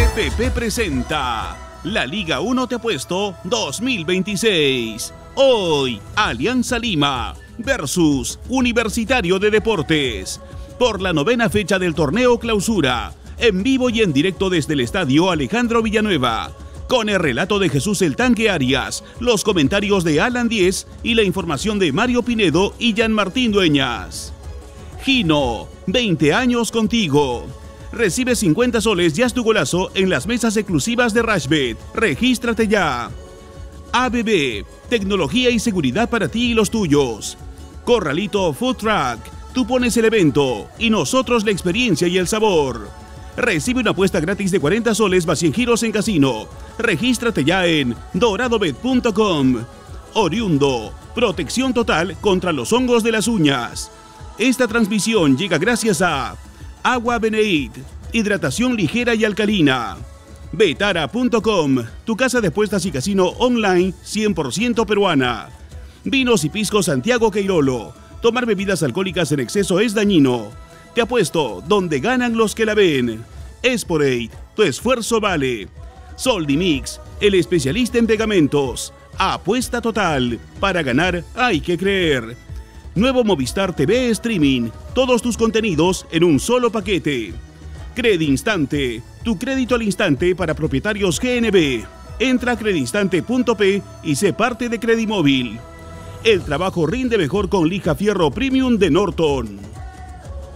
PP presenta la Liga 1 Te Apuesto 2026. Hoy, Alianza Lima versus Universitario de Deportes. Por la 9ª fecha del torneo Clausura, en vivo y en directo desde el estadio Alejandro Villanueva. Con el relato de Jesús el Tanque Arias, los comentarios de Alan Díez y la información de Mario Pinedo y Jan Martín Dueñas. Gino, 20 años contigo. Recibe 50 soles y haz tu golazo en las mesas exclusivas de Rashbet. Regístrate ya. ABB, tecnología y seguridad para ti y los tuyos. Corralito Food Truck, tú pones el evento y nosotros la experiencia y el sabor. Recibe una apuesta gratis de 40 soles más 100 giros en casino. Regístrate ya en doradobet.com. Oriundo, protección total contra los hongos de las uñas. Esta transmisión llega gracias a Agua Beneit, hidratación ligera y alcalina. Betara.com, tu casa de apuestas y casino online 100% peruana. Vinos y Pisco Santiago Queirolo, tomar bebidas alcohólicas en exceso es dañino. Te apuesto donde ganan los que la ven. Esporate, tu esfuerzo vale. Soldimix, el especialista en pegamentos. Apuesta total, para ganar hay que creer. Nuevo Movistar TV Streaming, todos tus contenidos en un solo paquete. Credinstante, tu crédito al instante para propietarios GNB. Entra a credinstante.p y sé parte de Credimóvil. El trabajo rinde mejor con lija fierro premium de Norton.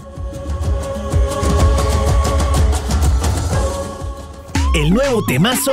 El nuevo temazo